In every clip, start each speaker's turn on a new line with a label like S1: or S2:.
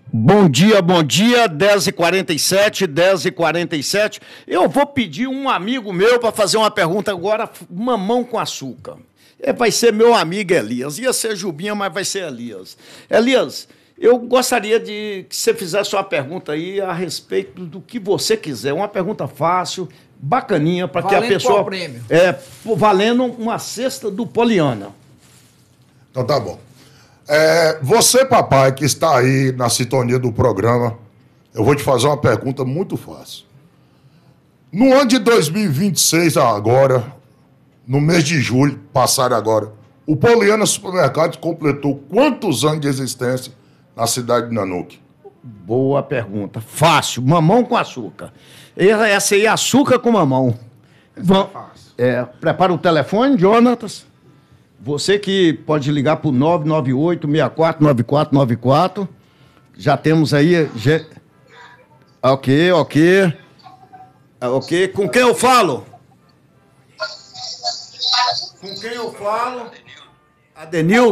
S1: Bom dia, 10h47, 10h47. Eu vou pedir um amigo meu para fazer uma pergunta agora, mamão com açúcar. Vai ser meu amigo Elias. Ia ser Jubinha, mas vai ser Elias. Elias, eu gostaria de que você fizesse uma pergunta aí a respeito do que você quiser. Uma pergunta fácil, bacaninha, para que a pessoa...
S2: Qual prêmio?
S1: Valendo uma cesta do Poliana.
S3: Então tá bom. Você, papai, que está aí na sintonia do programa, eu vou te fazer uma pergunta muito fácil. No ano de 2026, agora, no mês de julho, passado agora, o Poliana Supermercados completou quantos anos de existência na cidade de Nanuque?
S1: Boa pergunta. Fácil. Mamão com açúcar. Essa aí é açúcar com mamão.
S2: Essa é fácil.
S1: Prepara o telefone, Jonatas. Você que pode ligar para o 998-649494. Já temos aí... Ok. Com quem eu falo? Com quem eu falo? Adenildo.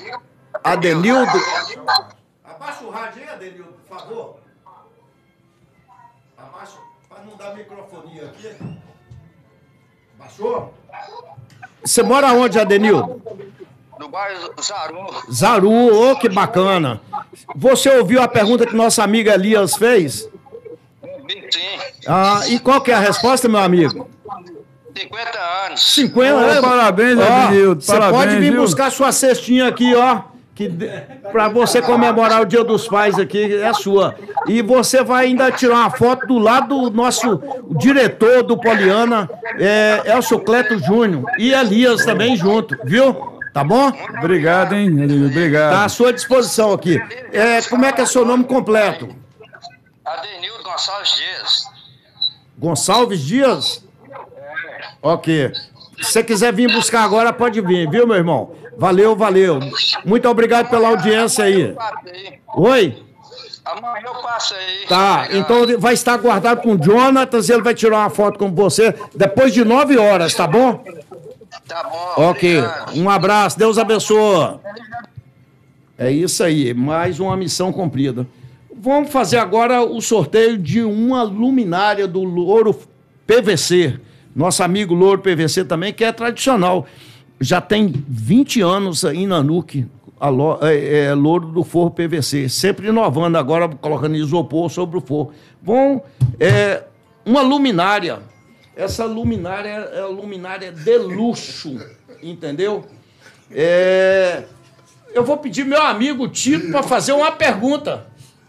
S1: Abaixa o rádio aí, Adenildo, por favor. Abaixa, para não dar microfonia aqui. Baixou? Você mora onde, Adenildo?
S4: No bairro Zaru.
S1: Zaru, que bacana. Você ouviu a pergunta que nossa amiga Elias fez?
S4: Sim.
S1: E qual que é a resposta, meu amigo?
S4: 50 anos.
S1: 50 anos.
S2: Parabéns, Adenildo.
S1: Você pode vir buscar sua cestinha aqui, ó. Para você comemorar o Dia dos Pais aqui, é sua. E você vai ainda tirar uma foto do lado do nosso diretor do Poliana, Elcio Cleto Júnior, e Elias também junto, viu? Tá bom?
S2: Obrigado, hein, Adenildo. Obrigado.
S1: Tá à sua disposição aqui. Como é que é seu nome completo?
S4: Adenildo Gonçalves Dias.
S1: Gonçalves Dias? Ok. Se você quiser vir buscar agora, pode vir, viu, meu irmão? Valeu. Muito obrigado pela audiência aí. Oi?
S4: Amanhã eu passo aí.
S1: Tá, então vai estar guardado com o Jonatas e ele vai tirar uma foto com você depois de 9 horas, tá bom?
S4: Tá bom.
S1: Ok,
S4: Obrigado.
S1: um abraço, Deus abençoe. É isso aí, mais uma missão cumprida. Vamos fazer agora o sorteio de uma luminária do Louro PVC. Nosso amigo Louro PVC também, que é tradicional. Já tem 20 anos aí em Nanuque, Louro do Forro PVC. Sempre inovando agora, colocando isopor sobre o forro. Uma luminária. Essa luminária é a luminária de luxo, entendeu? Eu vou pedir meu amigo Tito para fazer uma pergunta.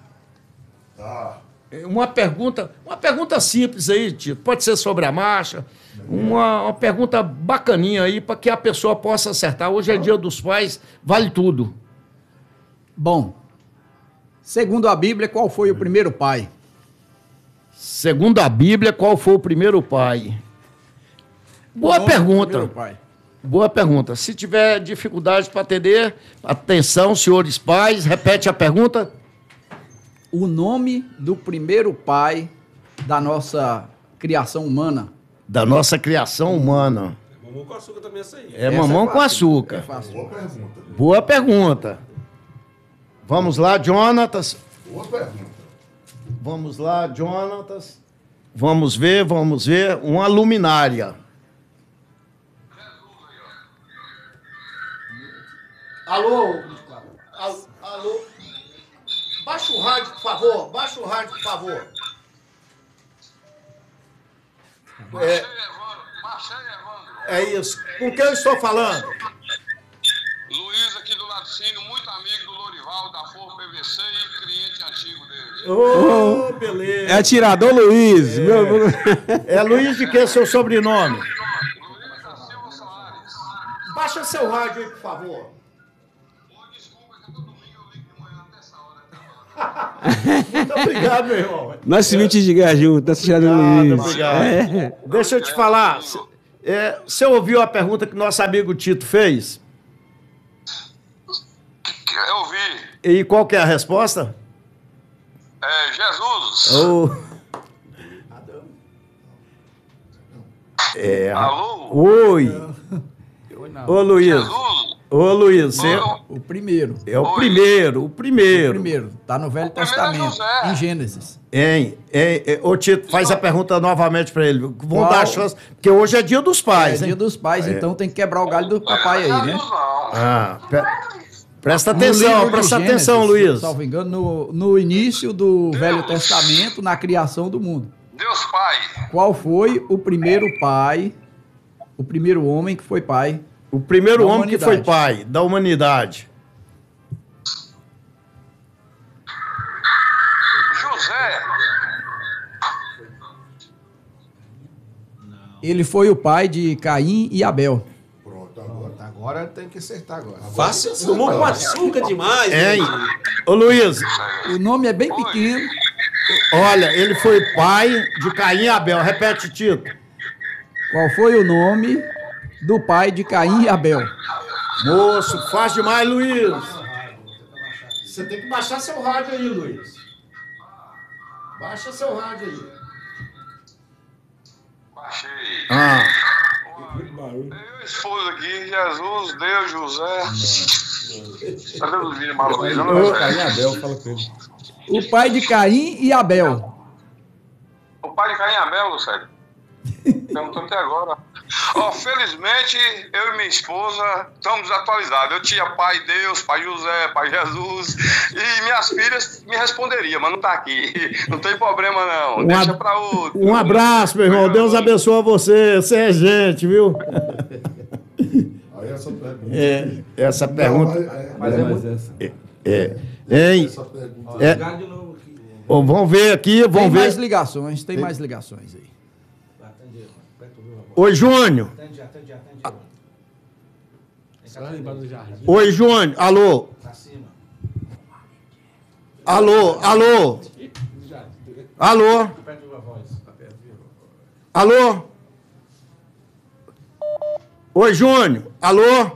S1: Uma pergunta simples aí, Tito. Pode ser sobre a marcha. Uma pergunta bacaninha aí para que a pessoa possa acertar. Hoje é Dia dos Pais, vale tudo.
S2: Bom, segundo a Bíblia, qual foi o primeiro pai?
S1: Segundo a Bíblia, qual foi o primeiro pai? Boa pergunta. Boa pergunta. Se tiver dificuldade para atender, atenção, senhores pais, repete a pergunta.
S2: O nome do primeiro pai da nossa criação humana.
S1: Da nossa criação humana.
S5: Mamão com açúcar também, essa aí.
S1: Mamão com açúcar.
S2: É fácil.
S3: Boa pergunta.
S1: Boa pergunta. Vamos lá, Jonatas.
S3: Boa pergunta.
S1: Vamos lá, Jonatas. Vamos ver. Uma luminária. Alô? Baixa o rádio, por favor. É isso. Com quem eu estou falando?
S6: Luiz aqui do Laticínio, muito amigo do Lorival, da Forro PVC e cliente antigo dele.
S1: Beleza.
S2: É atirador Luiz.
S1: É Luiz de que seu sobrenome?
S6: Luiz da Silva Soares.
S1: Baixa seu rádio aí, por favor.
S6: Desculpa que todo domingo eu ligo de manhã até essa hora.
S1: Muito obrigado, meu irmão.
S2: Nós se ligar junto, atirador Luiz.
S1: Obrigado. Deixa eu te falar. Você ouviu a pergunta que nosso amigo Tito fez?
S6: Eu vi.
S1: E qual que é a resposta?
S6: Jesus.
S1: É.
S6: Alô?
S1: Oi. Ô, Luiz.
S6: Jesus?
S1: Ô, Luiz,
S2: O primeiro.
S1: é o primeiro, o
S2: O
S1: primeiro.
S2: primeiro. Tá no Velho
S6: primeiro é
S2: Testamento,
S6: José.
S2: em Gênesis.
S1: Ô, Tito, faz a pergunta novamente pra ele. Vamos
S2: Qual?
S1: dar a chance, porque hoje é dia dos
S2: É
S1: pais, hein?
S2: dia dos pais, então tem que quebrar o galho do papai aí, né?
S6: Jesus não.
S1: Ah, presta
S2: No
S1: atenção,
S2: livro de
S1: presta
S2: Gênesis,
S1: atenção, Luiz.
S2: Salvo engano, no início do Velho Testamento, na criação do mundo.
S6: Deus Pai.
S2: Qual foi o primeiro pai, o primeiro homem que foi pai?
S1: O primeiro
S2: Da
S1: homem que foi
S2: humanidade.
S1: pai da humanidade.
S6: José.
S2: Ele foi o pai de Caim e Abel.
S3: Pronto, agora.
S5: Agora tem que acertar agora.
S7: Fácil, tomou com açúcar demais.
S1: Hein?
S7: Né?
S1: Ô, Luiz,
S2: O nome é bem pequeno.
S1: olha, ele foi pai de Caim e Abel. Repete, Tito.
S2: Qual foi o nome do pai de Caim e Abel?
S1: Moço, faz demais, Luiz. Você tem que baixar seu rádio aí, Luiz. Baixa seu rádio aí.
S6: Baixei.
S1: Ah,
S6: Eu esposo aqui, Jesus, Deus, José. Cadê os vídeos malucos?
S7: Abel, fala com ele.
S2: O pai de Caim e Abel.
S6: O pai de Caim e Abel, Lucélio. Perguntando até agora. Ó, felizmente, eu e minha esposa estamos desatualizados. Eu tinha pai Deus, pai José, pai Jesus. E minhas filhas me responderiam, mas não tá aqui. Não tem problema, não. Deixa pra outro.
S1: um abraço, meu irmão. Deus abençoe você. Você é gente, viu?
S3: Aí essa pergunta.
S1: Essa pergunta. Hein?
S3: Essa pergunta.
S1: Ô, vamos ver aqui,
S2: Tem
S1: vamos
S2: mais
S1: ver.
S2: ligações, tem mais ligações aí.
S1: Oi, Júnior. Oi, Júnior. Alô. Alô, alô. Alô. Alô. Oi, Júnior. Alô.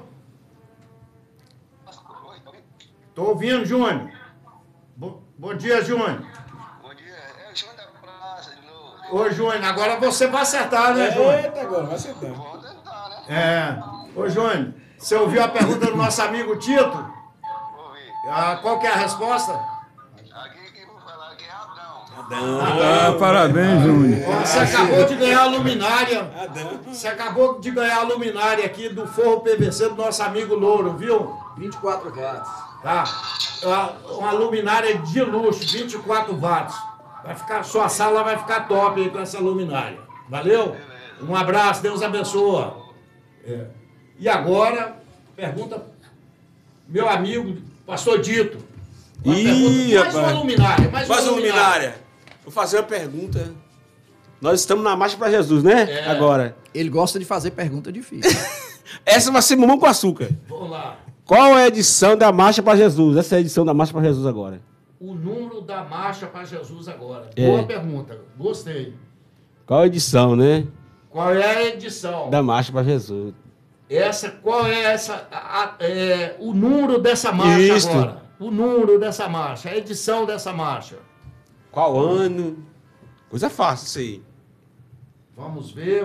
S1: Tô ouvindo, Júnior. Bom dia, Júnior.
S4: Bom dia. É o João da Praça de novo.
S1: Ô, Júnior, agora você vai acertar, né, Júnior?
S7: Eita, agora, vai acertar.
S4: Vamos tentar, né?
S1: É. Ô, Júnior, você ouviu a pergunta do nosso amigo Tito?
S4: Vou ver.
S1: Qual que é a resposta?
S4: Aqui que eu vou falar que é Adão.
S2: Parabéns, Júnior.
S1: Você acabou de ganhar a luminária. Você acabou de ganhar a luminária aqui do forro PVC do nosso amigo Louro, viu?
S2: 24 watts.
S1: Tá. Uma luminária de luxo, 24 watts. Vai ficar, sua sala vai ficar top aí com essa luminária. Valeu? Um abraço, Deus abençoe. E agora, pergunta, meu amigo, pastor Dito. Uma
S7: Ih,
S1: pergunta, mais
S7: rapaz.
S1: uma luminária.
S7: Mais uma luminária. Vou fazer uma pergunta. Nós estamos na Marcha para Jesus, né? Agora.
S2: Ele gosta de fazer pergunta difícil.
S7: Essa vai ser mamão com açúcar.
S1: Vamos lá.
S7: Qual é a edição da Marcha para Jesus? Essa é a edição da Marcha para Jesus agora.
S1: O número da marcha para Jesus agora.
S7: É.
S1: Boa pergunta. Gostei.
S7: Qual a edição, né?
S1: Qual é a edição?
S7: Da Marcha para Jesus.
S1: Qual é o número dessa marcha
S7: Isso.
S1: agora? O número dessa marcha, a edição dessa marcha.
S7: Qual ano? Coisa fácil isso aí.
S1: Vamos ver.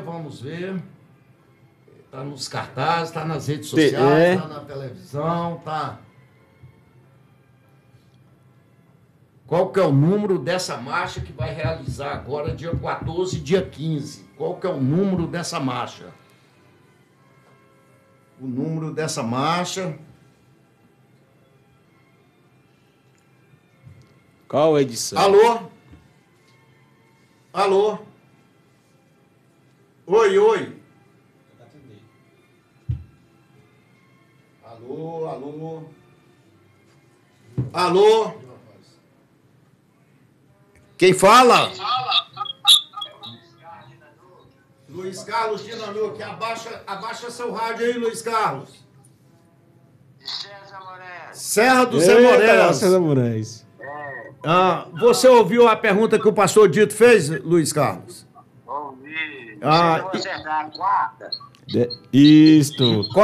S1: Tá nos cartazes, tá nas redes sociais, tá na televisão, tá. Qual que é o número dessa marcha que vai realizar agora, dia 14 e dia 15? Qual que é o número dessa marcha? O número dessa marcha.
S7: Qual a edição?
S1: Alô? Alô? Oi. Alô? Quem fala? Luiz Carlos Dinanuque, abaixa seu rádio aí, Luiz Carlos.
S4: César Moraes.
S1: Serra do Zé Moraes.
S7: César Moraes.
S1: Você ouviu a pergunta que o pastor Dito fez, Luiz Carlos?
S4: Ouvi.
S1: Ah,
S4: Você vai acertar a quarta?
S7: Isto.